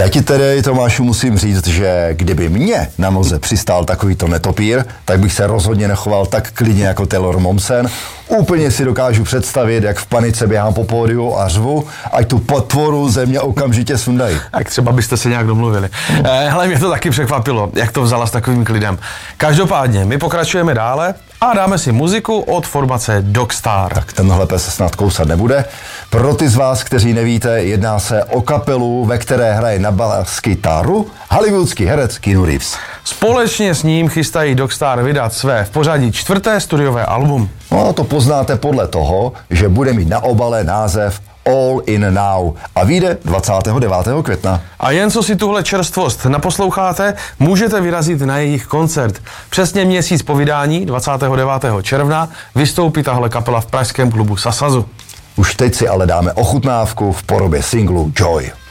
Já ti tedy, Tomášu, musím říct, že kdyby mě na noze přistál takovýto netopír, tak bych se rozhodně nechoval tak klidně jako Taylor Momsen. Úplně si dokážu představit, jak v panice běhám po pódiu a řvu, ať tu potvoru ze mě okamžitě sundají. Tak třeba byste se nějak domluvili. Hele, mě to taky překvapilo, jak to vzala s takovým klidem. Každopádně, my pokračujeme dále a dáme si muziku od formace Dogstar. Tak tenhle pes snad kousat nebude. Pro ty z vás, kteří nevíte, jedná se o kapelu, ve které hraje na bas kytaru hollywoodský herec Keanu Reeves. Společně s ním chystají Dogstar vydat své v pořadí 4. studiové album. No, to poznáte podle toho, že bude mít na obale název All In Now a vyjde 29. května. A jen co si tuhle čerstvost naposloucháte, můžete vyrazit na jejich koncert. Přesně měsíc po vydání, 29. června, vystoupí tahle kapela v pražském klubu Sasazu. Už teď si ale dáme ochutnávku v podobě singlu Joy.